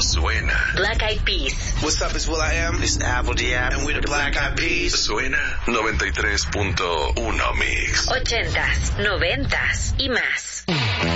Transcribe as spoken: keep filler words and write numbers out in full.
suena. Black Eyed Peas. What's up, it's will.i.am. This is Apple Jam. And we're the Black Eyed Peas. Suena noventa y tres punto uno Mix. Ochentas, noventas y más.